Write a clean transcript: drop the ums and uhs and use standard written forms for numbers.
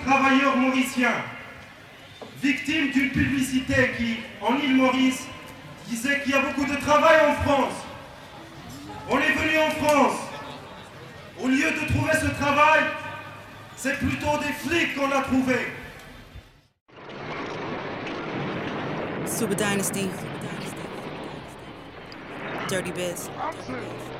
travailleurs mauriciens, victimes d'une publicité qui, en île Maurice, disait qu'il y a beaucoup de travail en France. On est venu en France. Au lieu de trouver ce travail, c'est plutôt des flics qu'on a trouvés. Super Dynasty. Dirty Biz.